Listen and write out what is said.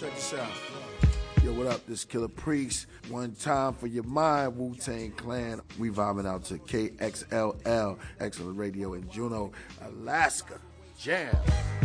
Check this out. Yo, what up? This is Killer Priest. One time for your mind, Wu-Tang Clan. We vibing out to KXLL, Excellent Radio in Juneau, Alaska. Jam.